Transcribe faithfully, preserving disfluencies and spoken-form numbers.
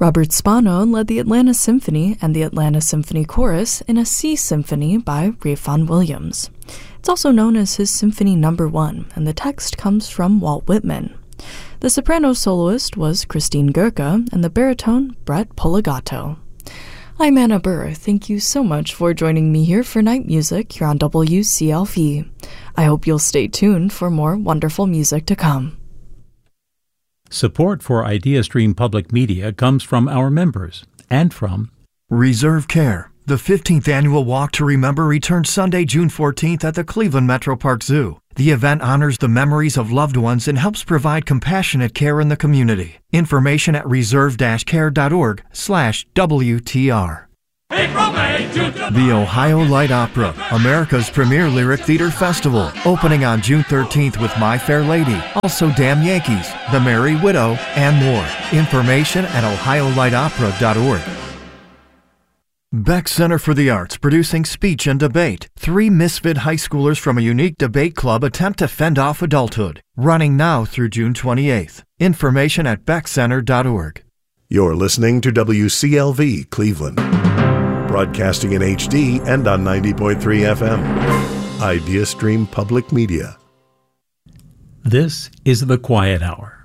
Robert Spano led the Atlanta Symphony and the Atlanta Symphony Chorus in a C Symphony by Ralph Vaughan Williams. It's also known as his Symphony Number One, and the text comes from Walt Whitman. The soprano soloist was Christine Goerke, and the baritone Brett Poligato. I'm Anna Burr. Thank you so much for joining me here for Night Music here on W C L V. I hope you'll stay tuned for more wonderful music to come. Support for IdeaStream Public Media comes from our members and from Reserve Care. The fifteenth Annual Walk to Remember returns Sunday, June fourteenth at the Cleveland Metro Park Zoo. The event honors the memories of loved ones and helps provide compassionate care in the community. Information at reserve-care.org slash WTR. The Ohio Light Opera, America's premier lyric theater festival, opening on June thirteenth with My Fair Lady, also Damn Yankees, The Merry Widow, and more. Information at ohio light opera dot org. Beck Center for the Arts, producing Speech and Debate. Three misfit high schoolers from a unique debate club attempt to fend off adulthood. Running now through June twenty-eighth. Information at beck center dot org. You're listening to W C L V Cleveland, broadcasting in H D and on ninety point three F M. IdeaStream Public Media. This is The Quiet Hour.